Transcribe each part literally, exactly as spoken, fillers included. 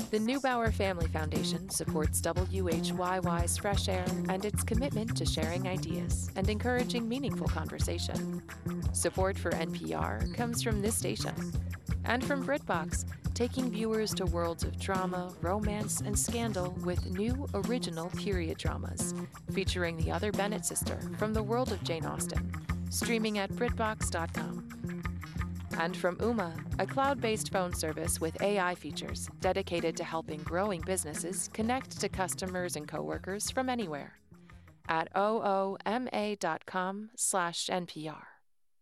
The Neubauer Family Foundation supports W H Y Y's Fresh Air and its commitment to sharing ideas and encouraging meaningful conversation. Support for N P R comes from this station and from BritBox, taking viewers to worlds of drama, romance, and scandal with new, original period dramas featuring the other Bennett sister from the world of Jane Austen, streaming at Britbox dot com. And from Ooma, a cloud-based phone service with A I features dedicated to helping growing businesses connect to customers and coworkers from anywhere. At ooma dot com slash N P R.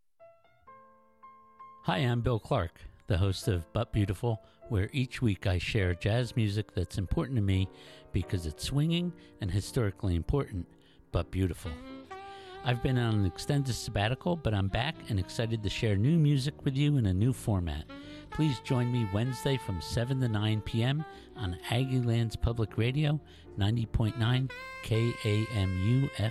Hi, I'm Bill Clark, the host of But Beautiful, where each week I share jazz music that's important to me because it's swinging and historically important, but beautiful. I've been on an extended sabbatical, but I'm back and excited to share new music with you in a new format. Please join me Wednesday from seven to nine p.m. on Aggieland's Public Radio, ninety point nine K A M U F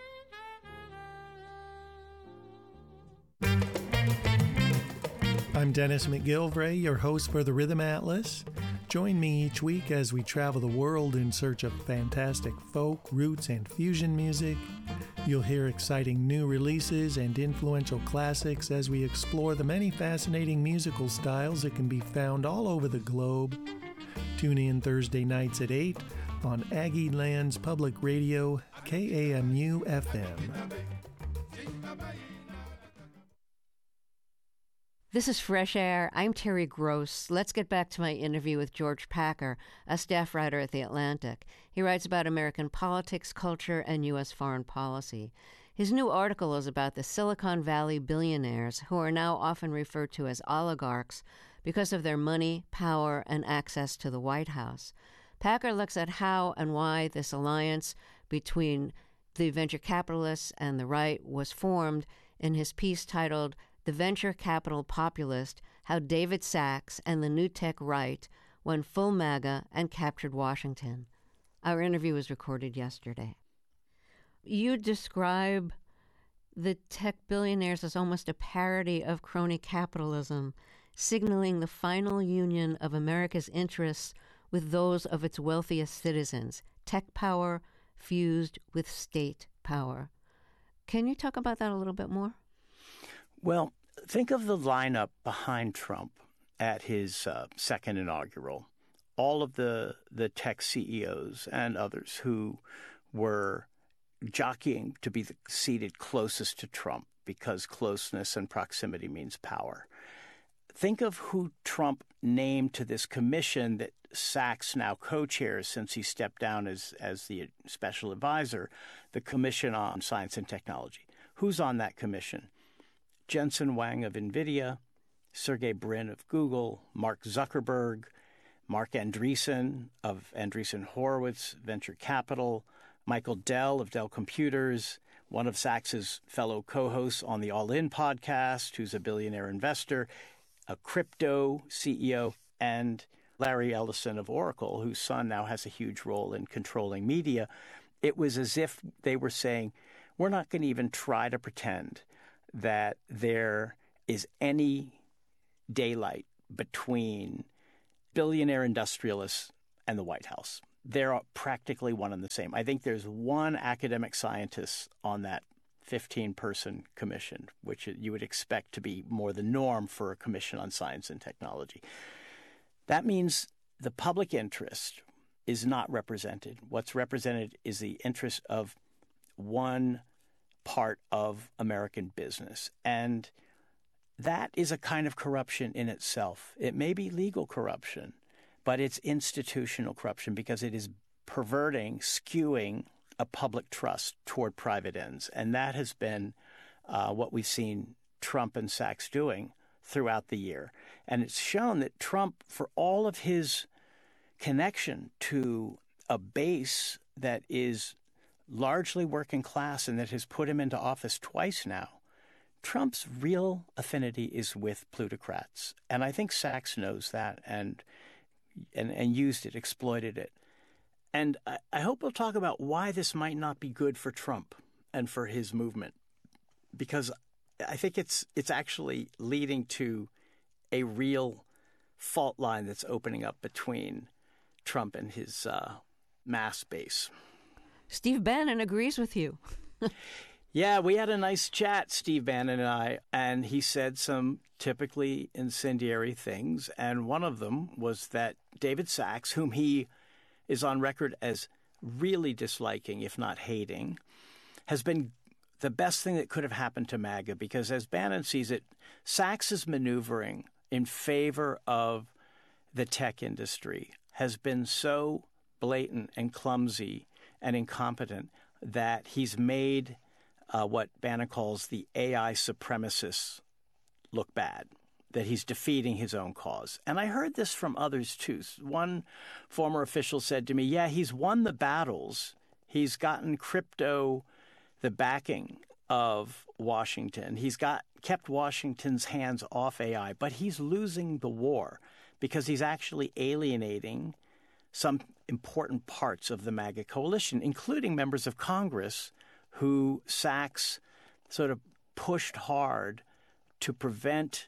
M. I'm Dennis McGilvray, your host for the Rhythm Atlas. Join me each week as we travel the world in search of fantastic folk, roots, and fusion music. You'll hear exciting new releases and influential classics as we explore the many fascinating musical styles that can be found all over the globe. Tune in Thursday nights at eight on Aggieland's Public Radio, K A M U F M. This is Fresh Air. I'm Terry Gross. Let's get back to my interview with George Packer, a staff writer at The Atlantic. He writes about American politics, culture, and U S foreign policy. His new article is about the Silicon Valley billionaires, who are now often referred to as oligarchs because of their money, power, and access to the White House. Packer looks at how and why this alliance between the venture capitalists and the right was formed in his piece titled The Venture Capital Populist, How David Sacks and the New Tech Right Went Full MAGA and Captured Washington. Our interview was recorded yesterday. You describe the tech billionaires as almost a parody of crony capitalism, signaling the final union of America's interests with those of its wealthiest citizens, tech power fused with state power. Can you talk about that a little bit more? Well, think of the lineup behind Trump at his uh, second inaugural. All of the, the tech C E Os and others who were jockeying to be the, seated closest to Trump because closeness and proximity means power. Think of who Trump named to this commission that Sacks now co-chairs since he stepped down as, as the special advisor, the Commission on Science and Technology. Who's on that commission? Jensen Huang of NVIDIA, Sergey Brin of Google, Mark Zuckerberg, Mark Andreessen of Andreessen Horowitz Venture Capital, Michael Dell of Dell Computers, one of Sacks's fellow co-hosts on the All In podcast, who's a billionaire investor, a crypto C E O, and Larry Ellison of Oracle, whose son now has a huge role in controlling media. It was as if they were saying, we're not going to even try to pretend that there is any daylight between billionaire industrialists and the White House. They're practically one and the same. I think there's one academic scientist on that fifteen-person commission, which you would expect to be more the norm for a commission on science and technology. That means the public interest is not represented. What's represented is the interest of one part of American business. And that is a kind of corruption in itself. It may be legal corruption, but it's institutional corruption because it is perverting, skewing a public trust toward private ends. And that has been uh, what we've seen Trump and Sacks doing throughout the year. And it's shown that Trump, for all of his connection to a base that is largely working class and that has put him into office twice now, Trump's real affinity is with plutocrats. And I think Sacks knows that and and, and used it, exploited it. And I, I hope we'll talk about why this might not be good for Trump and for his movement, because I think it's it's actually leading to a real fault line that's opening up between Trump and his uh, mass base. Steve Bannon agrees with you. Yeah, we had a nice chat, Steve Bannon and I, and he said some typically incendiary things. And one of them was that David Sacks, whom he is on record as really disliking, if not hating, has been the best thing that could have happened to MAGA, because as Bannon sees it, Sacks is maneuvering in favor of the tech industry has been so blatant and clumsy and incompetent that he's made uh, what Bannon calls the A I supremacists look bad, that he's defeating his own cause. And I heard this from others, too. One former official said to me, yeah, he's won the battles. He's gotten crypto the backing of Washington. He's got kept Washington's hands off A I, but he's losing the war because he's actually alienating some important parts of the MAGA coalition, including members of Congress who Sacks sort of pushed hard to prevent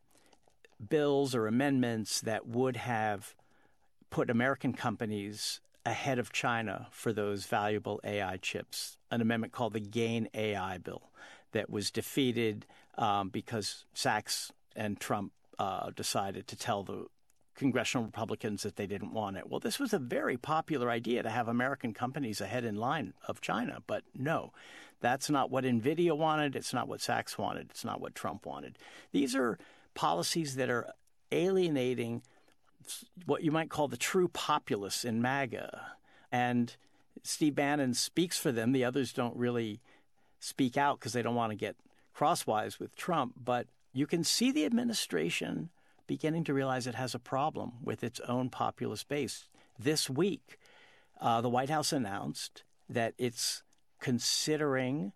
bills or amendments that would have put American companies ahead of China for those valuable A I chips, an amendment called the GAIN A I bill that was defeated um, because Sacks and Trump uh, decided to tell the congressional Republicans that they didn't want it. Well, this was a very popular idea to have American companies ahead in line of China, but no, that's not what NVIDIA wanted. It's not what Sacks wanted. It's not what Trump wanted. These are policies that are alienating what you might call the true populists in MAGA. And Steve Bannon speaks for them. The others don't really speak out because they don't want to get crosswise with Trump. But you can see the administration beginning to realize it has a problem with its own populist base. This week, uh, the White House announced that it's considering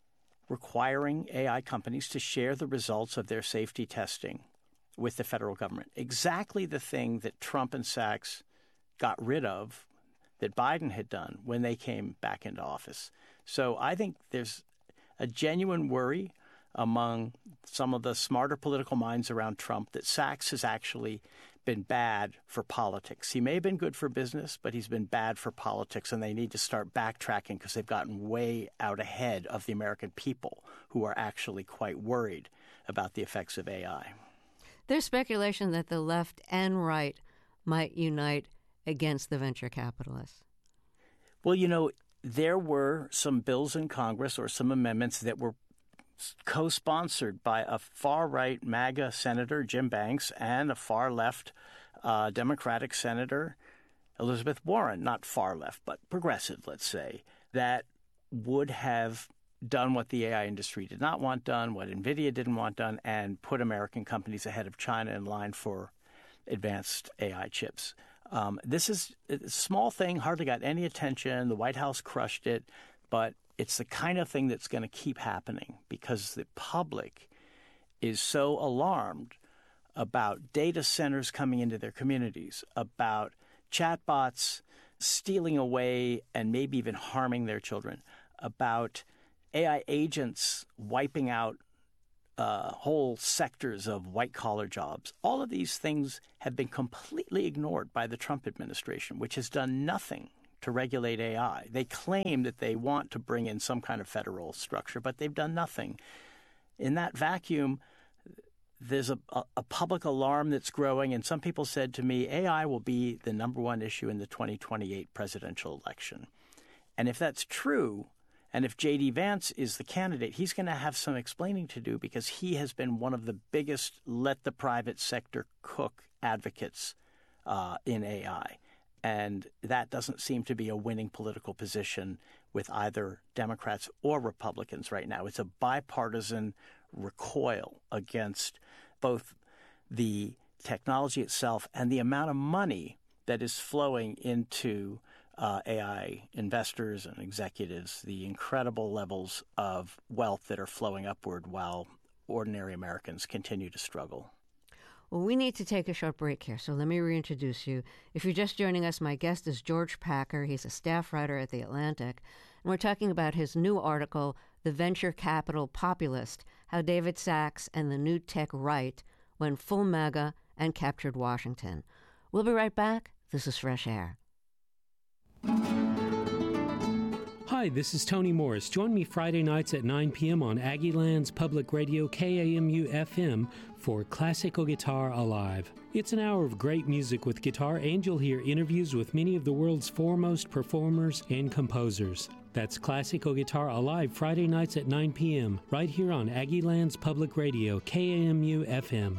requiring A I companies to share the results of their safety testing with the federal government. Exactly the thing that Trump and Sacks got rid of that Biden had done when they came back into office. So I think there's a genuine worry among some of the smarter political minds around Trump that Sacks has actually been bad for politics. He may have been good for business, but he's been bad for politics, and they need to start backtracking because they've gotten way out ahead of the American people who are actually quite worried about the effects of A I. There's speculation that the left and right might unite against the venture capitalists. Well, you know, there were some bills in Congress or some amendments that were co-sponsored by a far-right MAGA senator, Jim Banks, and a far-left uh, Democratic senator, Elizabeth Warren, not far-left, but progressive, let's say, that would have done what the A I industry did not want done, what NVIDIA didn't want done, and put American companies ahead of China in line for advanced A I chips. Um, this is a small thing, hardly got any attention. The White House crushed it, but it's the kind of thing that's going to keep happening because the public is so alarmed about data centers coming into their communities, about chatbots stealing away and maybe even harming their children, about A I agents wiping out uh, whole sectors of white-collar jobs. All of these things have been completely ignored by the Trump administration, which has done nothing to regulate A I. They claim that they want to bring in some kind of federal structure, but they've done nothing. In that vacuum, there's a, a, a public alarm that's growing, and some people said to me, A I will be the number one issue in the twenty twenty-eight presidential election. And if that's true, and if J D. Vance is the candidate, he's going to have some explaining to do because he has been one of the biggest let the private sector cook advocates uh, in A I. And that doesn't seem to be a winning political position with either Democrats or Republicans right now. It's a bipartisan recoil against both the technology itself and the amount of money that is flowing into uh, A I investors and executives, the incredible levels of wealth that are flowing upward while ordinary Americans continue to struggle. Well, we need to take a short break here, so let me reintroduce you. If you're just joining us, my guest is George Packer. He's a staff writer at The Atlantic, and we're talking about his new article, The Venture Capital Populist, How David Sacks and the New Tech Right Went Full MAGA and Captured Washington. We'll be right back. This is Fresh Air. Hi, this is Tony Morris. Join me Friday nights at nine p.m. on Aggieland's Public Radio K A M U F M for Classical Guitar Alive. It's an hour of great music with guitar, and you'll hear interviews with many of the world's foremost performers and composers. That's Classical Guitar Alive Friday nights at nine p.m. right here on Aggieland's Public Radio K A M U F M.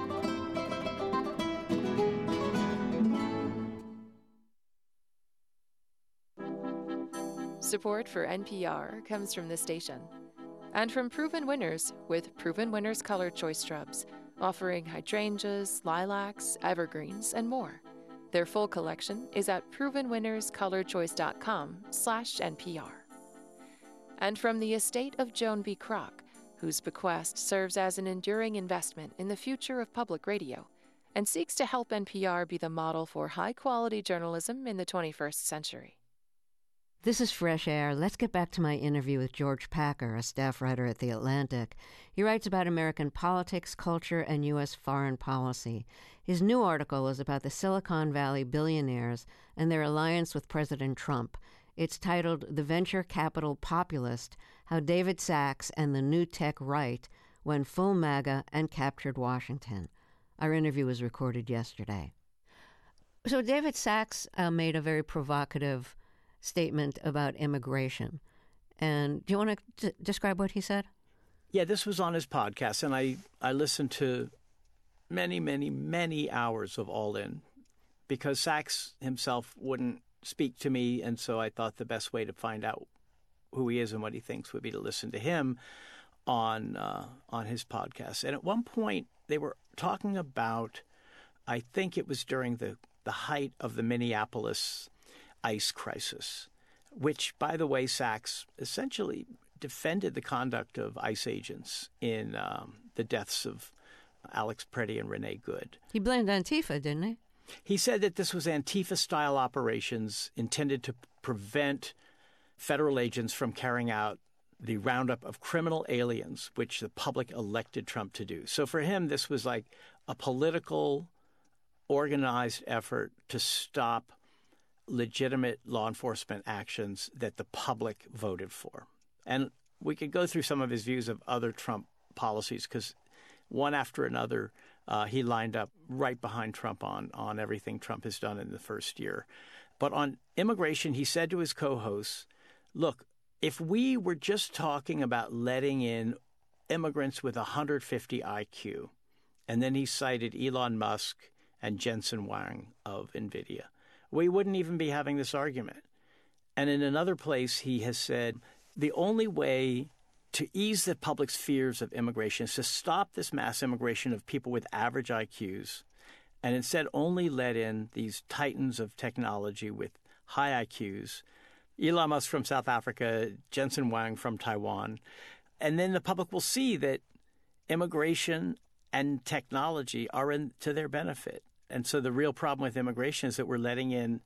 Support for N P R comes from this station and from Proven Winners with Proven Winners Color Choice Shrubs, offering hydrangeas, lilacs, evergreens, and more. Their full collection is at proven winners color choice dot com slash N P R. And from the estate of Joan B. Kroc, whose bequest serves as an enduring investment in the future of public radio and seeks to help N P R be the model for high-quality journalism in the twenty-first century. This is Fresh Air. Let's get back to my interview with George Packer, a staff writer at The Atlantic. He writes about American politics, culture, and U S foreign policy. His new article is about the Silicon Valley billionaires and their alliance with President Trump. It's titled The Venture Capital Populist, How David Sachs and the New Tech Right Went Full MAGA and Captured Washington. Our interview was recorded yesterday. So David Sachs uh, made a very provocative statement about immigration. And do you want to d- describe what he said? Yeah, this was on his podcast, and I, I listened to many, many, many hours of All In because Sachs himself wouldn't speak to me, and so I thought the best way to find out who he is and what he thinks would be to listen to him on uh, on his podcast. And at one point, they were talking about, I think it was during the, the height of the Minneapolis ICE crisis, which, by the way, Sachs essentially defended the conduct of ICE agents in um, the deaths of Alex Preddy and Renee Good. He blamed Antifa, didn't he? He said that this was Antifa-style operations intended to prevent federal agents from carrying out the roundup of criminal aliens, which the public elected Trump to do. So for him, this was like a political, organized effort to stop legitimate law enforcement actions that the public voted for. And we could go through some of his views of other Trump policies because one after another, uh, he lined up right behind Trump on, on everything Trump has done in the first year. But on immigration, he said to his co-hosts, look, if we were just talking about letting in immigrants with one hundred fifty I Q, and then he cited Elon Musk and Jensen Huang of NVIDIA, we wouldn't even be having this argument. And in another place, he has said the only way to ease the public's fears of immigration is to stop this mass immigration of people with average I Qs and instead only let in these titans of technology with high I Qs, Elon Musk from South Africa, Jensen Huang from Taiwan. And then the public will see that immigration and technology are in, to their benefit. And so the real problem with immigration is that we're letting in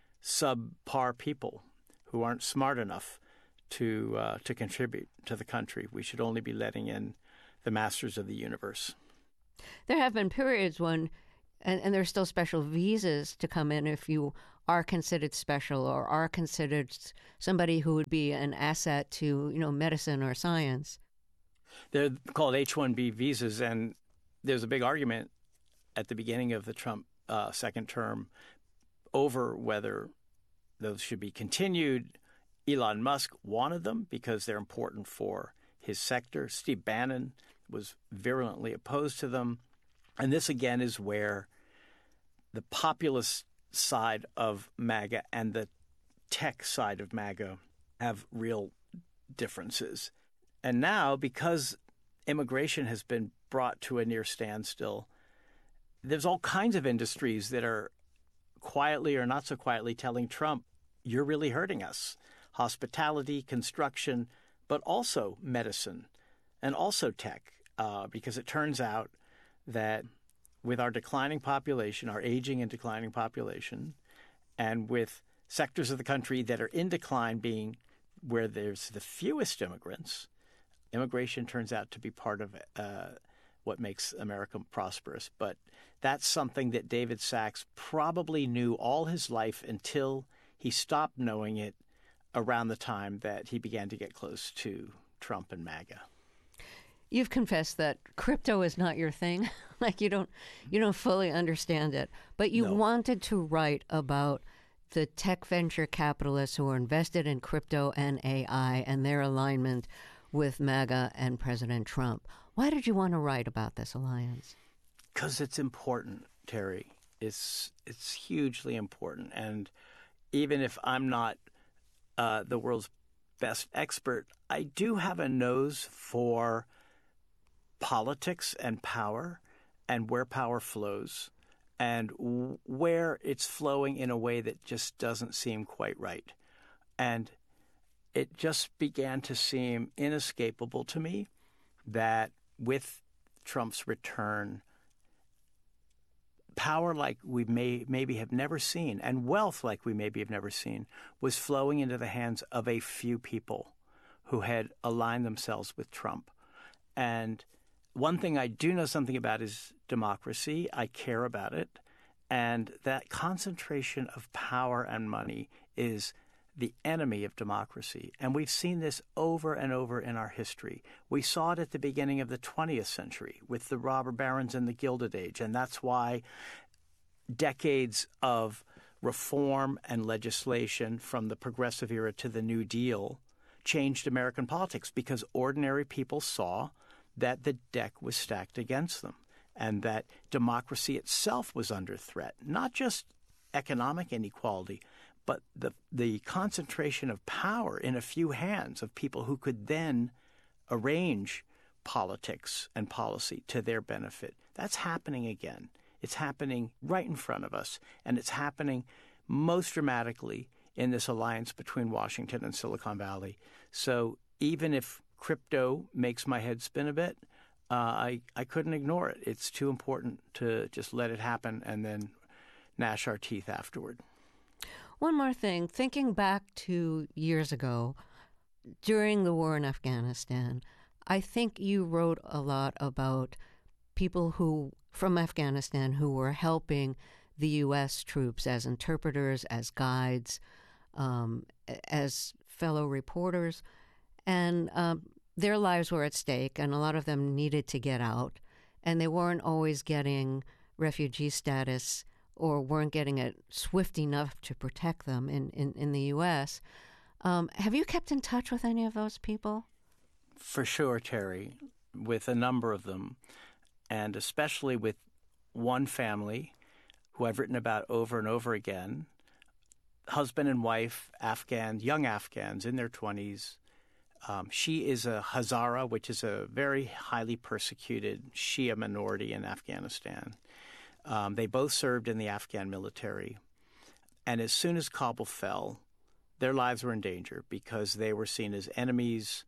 subpar people who aren't smart enough to uh, to contribute to the country. We should only be letting in the masters of the universe. There have been periods when, and, and there's still special visas to come in if you are considered special or are considered somebody who would be an asset to, you know, medicine or science. They're called H one B visas, and there's a big argument at the beginning of the Trump uh, second term over whether those should be continued. Elon Musk wanted them because they're important for his sector. Steve Bannon was virulently opposed to them. And this, again, is where the populist side of MAGA and the tech side of MAGA have real differences. And now, because immigration has been brought to a near standstill, there's all kinds of industries that are quietly or not so quietly telling Trump, you're really hurting us. Hospitality, construction, but also medicine and also tech, uh, because it turns out that with our declining population, our aging and declining population, and with sectors of the country that are in decline being where there's the fewest immigrants, immigration turns out to be part of uh, what makes America prosperous. But that's something that David Sachs probably knew all his life until he stopped knowing it around the time that he began to get close to Trump and MAGA. You've confessed that crypto is not your thing. Like you don't you don't fully understand it. But you No. wanted to write about the tech venture capitalists who are invested in crypto and A I and their alignment with MAGA and President Trump. Why did you want to write about this alliance? Because it's important, Terry. It's it's hugely important. And even if I'm not uh, the world's best expert, I do have a nose for politics and power and where power flows and w- where it's flowing in a way that just doesn't seem quite right. And it just began to seem inescapable to me that with Trump's return, power like we may maybe have never seen and wealth like we maybe have never seen was flowing into the hands of a few people who had aligned themselves with Trump. And one thing I do know something about is democracy. I care about it. And that concentration of power and money is the enemy of democracy. And we've seen this over and over in our history. We saw it at the beginning of the twentieth century with the robber barons and the Gilded Age. And that's why decades of reform and legislation from the Progressive era to the New Deal changed American politics, because ordinary people saw that the deck was stacked against them and that democracy itself was under threat, not just economic inequality, but the the concentration of power in a few hands of people who could then arrange politics and policy to their benefit. That's happening again. It's happening right in front of us, and it's happening most dramatically in this alliance between Washington and Silicon Valley. So even if crypto makes my head spin a bit, uh, I, I couldn't ignore it. It's too important to just let it happen and then gnash our teeth afterward. One more thing, thinking back to years ago, during the war in Afghanistan, I think you wrote a lot about people who from Afghanistan who were helping the U S troops as interpreters, as guides, um, as fellow reporters. And um, their lives were at stake, and a lot of them needed to get out. And they weren't always getting refugee status or weren't getting it swift enough to protect them in, in, in the U S. Um, have you kept in touch with any of those people? For sure, Terry, with a number of them, and especially with one family who I've written about over and over again, husband and wife, Afghan, young Afghans in their twenties. Um, she is a Hazara, which is a very highly persecuted Shia minority in Afghanistan. Um, they both served in the Afghan military. And as soon as Kabul fell, their lives were in danger because they were seen as enemies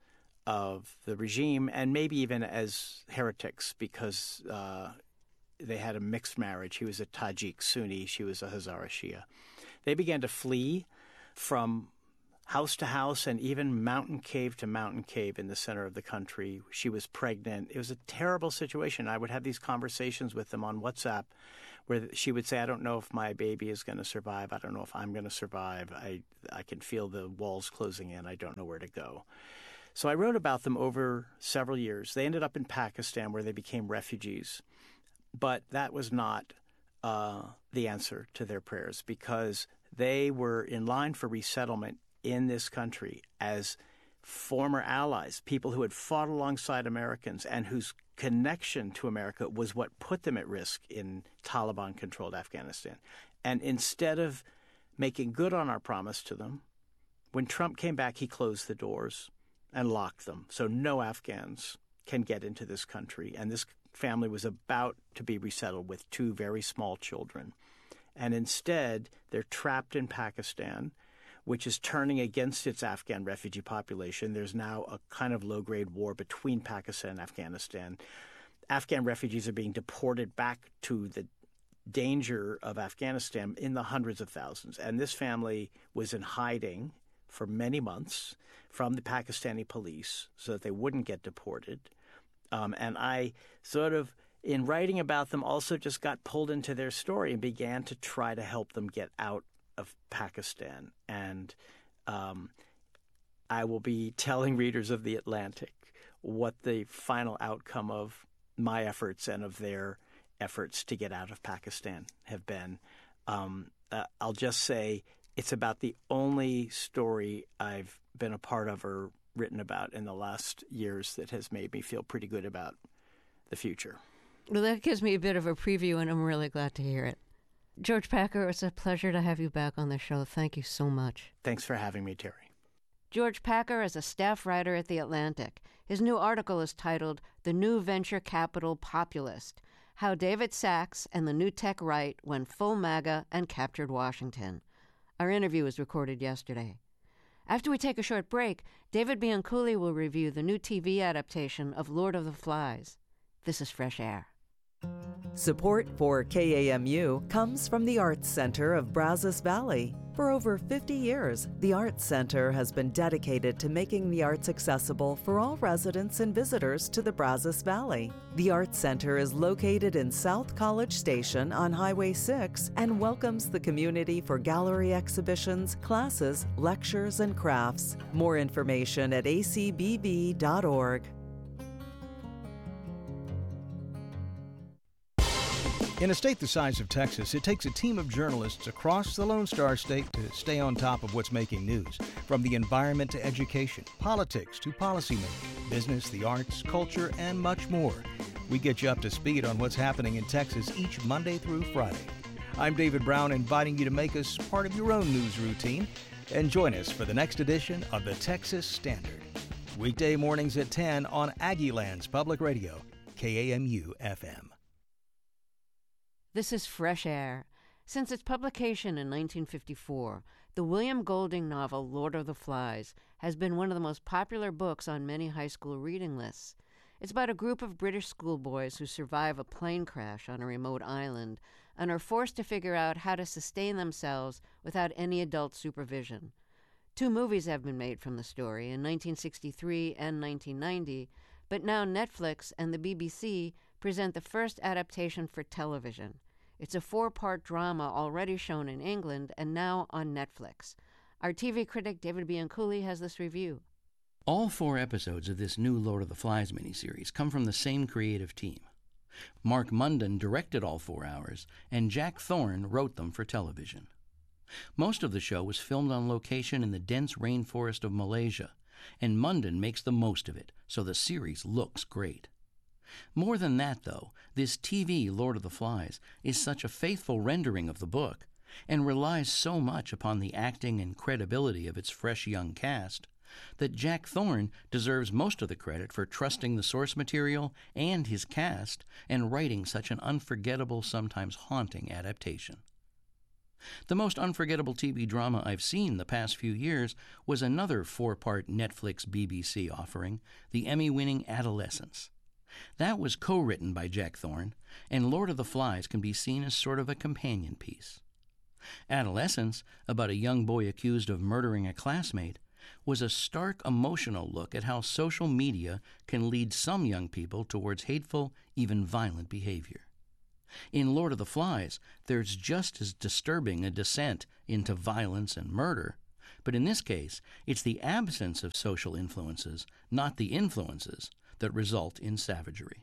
of the regime and maybe even as heretics because uh, they had a mixed marriage. He was a Tajik Sunni. She was a Hazara Shia. They began to flee from house to house and even mountain cave to mountain cave in the center of the country. She was pregnant. It was a terrible situation. I would have these conversations with them on WhatsApp where she would say, I don't know if my baby is going to survive. I don't know if I'm going to survive. I, I can feel the walls closing in. I don't know where to go. So I wrote about them over several years. They ended up in Pakistan where they became refugees. But that was not uh, the answer to their prayers because they were in line for resettlement in this country as former allies, people who had fought alongside Americans and whose connection to America was what put them at risk in Taliban-controlled Afghanistan. And instead of making good on our promise to them, when Trump came back, he closed the doors and locked them. So no Afghans can get into this country. And this family was about to be resettled with two very small children. And instead, they're trapped in Pakistan, which is turning against its Afghan refugee population. There's now a kind of low-grade war between Pakistan and Afghanistan. Afghan refugees are being deported back to the danger of Afghanistan in the hundreds of thousands. And this family was in hiding for many months from the Pakistani police so that they wouldn't get deported. Um, and I sort of, in writing about them, also just got pulled into their story and began to try to help them get out of Pakistan. And um, I will be telling readers of The Atlantic what the final outcome of my efforts and of their efforts to get out of Pakistan have been. Um, uh, I'll just say it's about the only story I've been a part of or written about in the last years that has made me feel pretty good about the future. Well, that gives me a bit of a preview, and I'm really glad to hear it. George Packer, it's a pleasure to have you back on the show. Thank you so much. Thanks for having me, Terry. George Packer is a staff writer at The Atlantic. His new article is titled The New Venture Capital Populist: How David Sacks and the New Tech Right Went Full MAGA and Captured Washington. Our interview was recorded yesterday. After we take a short break, David Bianculli will review the new T V adaptation of Lord of the Flies. This is Fresh Air. Support for K A M U comes from the Arts Center of Brazos Valley. For over fifty years, the Arts Center has been dedicated to making the arts accessible for all residents and visitors to the Brazos Valley. The Arts Center is located in South College Station on Highway six and welcomes the community for gallery exhibitions, classes, lectures, and crafts. More information at a c b v dot org. In a state the size of Texas, it takes a team of journalists across the Lone Star State to stay on top of what's making news. From the environment to education, politics to policymaking, business, the arts, culture, and much more. We get you up to speed on what's happening in Texas each Monday through Friday. I'm David Brown, inviting you to make us part of your own news routine and join us for the next edition of the Texas Standard. Weekday mornings at ten on Aggieland's Public Radio, K A M U F M. This is Fresh Air. Since its publication in nineteen fifty-four, the William Golding novel Lord of the Flies has been one of the most popular books on many high school reading lists. It's about a group of British schoolboys who survive a plane crash on a remote island and are forced to figure out how to sustain themselves without any adult supervision. Two movies have been made from the story in nineteen sixty-three and nineteen ninety, but now Netflix and the B B C present the first adaptation for television. It's a four-part drama already shown in England and now on Netflix. Our T V critic David Bianculli has this review. All four episodes of this new Lord of the Flies miniseries come from the same creative team. Mark Munden directed all four hours, and Jack Thorne wrote them for television. Most of the show was filmed on location in the dense rainforest of Malaysia, and Munden makes the most of it, so the series looks great. More than that, though, this T V Lord of the Flies is such a faithful rendering of the book and relies so much upon the acting and credibility of its fresh young cast that Jack Thorne deserves most of the credit for trusting the source material and his cast and writing such an unforgettable, sometimes haunting adaptation. The most unforgettable T V drama I've seen the past few years was another four-part Netflix B B C offering, the Emmy-winning Adolescence. That was co-written by Jack Thorne, and Lord of the Flies can be seen as sort of a companion piece. Adolescence, about a young boy accused of murdering a classmate, was a stark emotional look at how social media can lead some young people towards hateful, even violent behavior. In Lord of the Flies, there's just as disturbing a descent into violence and murder, but in this case, it's the absence of social influences, not the influences, that result in savagery.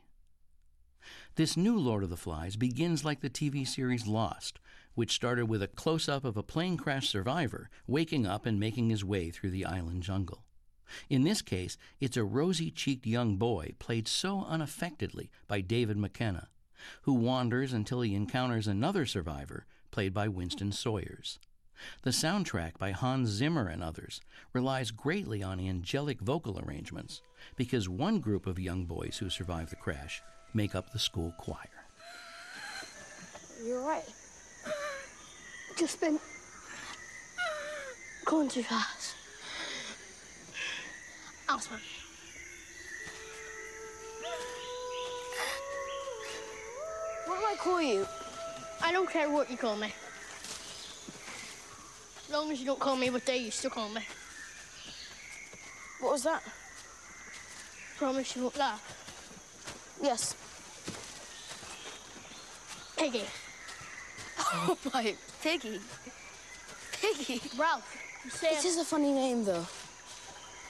This new Lord of the Flies begins like the T V series Lost, which started with a close-up of a plane crash survivor waking up and making his way through the island jungle. In this case, it's a rosy-cheeked young boy played so unaffectedly by David McKenna, who wanders until he encounters another survivor played by Winston Sawyers. The soundtrack by Hans Zimmer and others relies greatly on angelic vocal arrangements because one group of young boys who survive the crash make up the school choir. You're right. Just been going too fast. Awesome. What do I call you? I don't care what you call me. As long as you don't call me what they used to call me. What was that? Promise you won't laugh. Yes. Piggy. Oh my, Piggy. Piggy. Ralph, you say it is a funny name, though.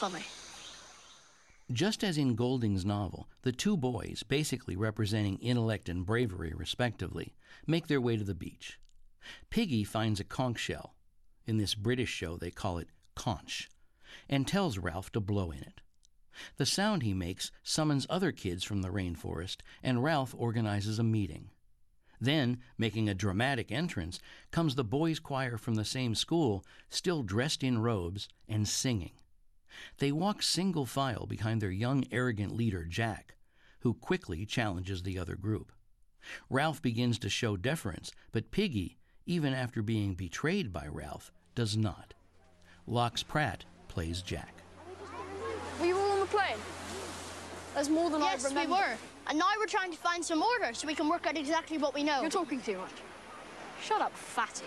funny. Just as in Golding's novel, the two boys, basically representing intellect and bravery respectively, make their way to the beach. Piggy finds a conch shell. In this British show they call it conch, and tells Ralph to blow in it. The sound he makes summons other kids from the rainforest, and Ralph organizes a meeting. Then, making a dramatic entrance, comes the boys' choir from the same school, still dressed in robes and singing. They walk single file behind their young, arrogant leader, Jack, who quickly challenges the other group. Ralph begins to show deference, but Piggy, even after being betrayed by Ralph, does not. Lox Pratt plays Jack. Were you all on the plane? There's more than yes, I remember. Yes, we were. And now we're trying to find some order so we can work out exactly what we know. You're talking too much. Shut up, fatty.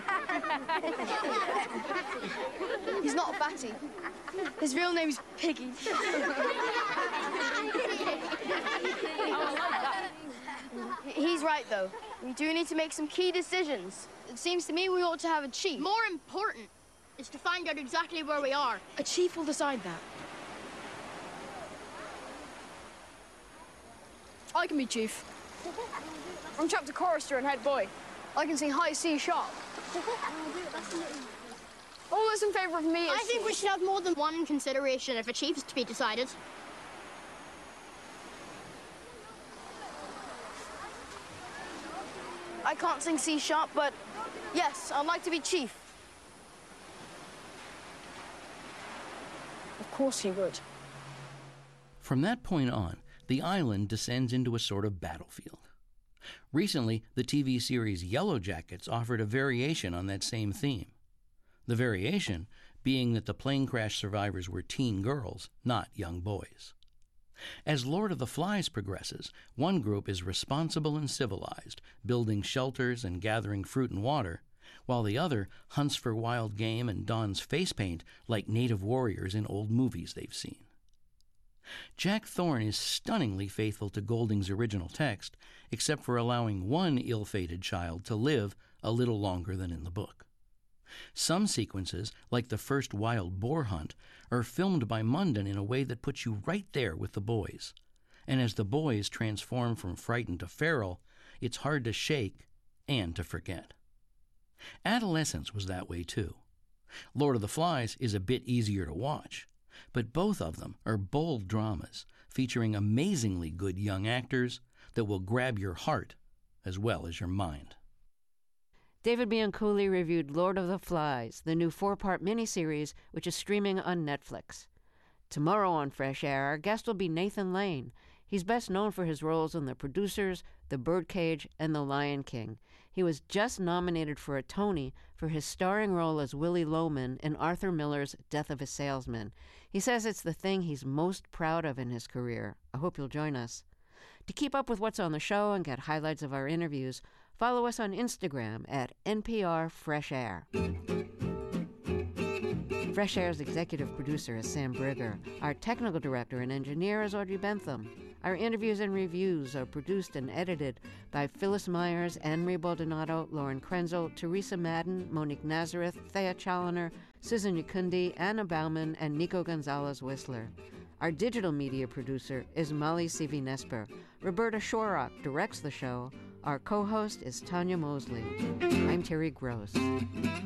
He's not a fatty. His real name's Piggy. He's right, though. We do need to make some key decisions. It seems to me we ought to have a chief. More important is to find out exactly where we are. A chief will decide that. I can be chief. I'm chapter chorister and head boy. I can sing high C sharp. All those in favor of me is... I think we should have more than one in consideration if a chief is to be decided. I can't sing C sharp, but yes, I'd like to be chief. Of course he would. From that point on, the island descends into a sort of battlefield. Recently, the T V series Yellow Jackets offered a variation on that same theme. The variation being that the plane crash survivors were teen girls, not young boys. As Lord of the Flies progresses, one group is responsible and civilized, building shelters and gathering fruit and water, while the other hunts for wild game and dons face paint like native warriors in old movies they've seen. Jack Thorne is stunningly faithful to Golding's original text, except for allowing one ill-fated child to live a little longer than in the book. Some sequences, like the first wild boar hunt, are filmed by Munden in a way that puts you right there with the boys. And as the boys transform from frightened to feral, it's hard to shake and to forget. Adolescence was that way too. Lord of the Flies is a bit easier to watch, but both of them are bold dramas featuring amazingly good young actors that will grab your heart as well as your mind. David Bianculli reviewed Lord of the Flies, the new four-part miniseries which is streaming on Netflix. Tomorrow on Fresh Air, our guest will be Nathan Lane. He's best known for his roles in The Producers, The Birdcage, and The Lion King. He was just nominated for a Tony for his starring role as Willie Loman in Arthur Miller's Death of a Salesman. He says it's the thing he's most proud of in his career. I hope you'll join us. To keep up with what's on the show and get highlights of our interviews, follow us on Instagram at N P R Fresh Air. Fresh Air's executive producer is Sam Brigger. Our technical director and engineer is Audrey Bentham. Our interviews and reviews are produced and edited by Phyllis Myers, Anne-Marie Baldonado, Lauren Krenzel, Teresa Madden, Monique Nazareth, Thea Challoner, Susan Yakundi, Anna Bauman, and Nico Gonzalez-Whistler. Our digital media producer is Molly Sivi-Nesper. Roberta Shorrock directs the show. Our co-host is Tanya Mosley. I'm Terry Gross.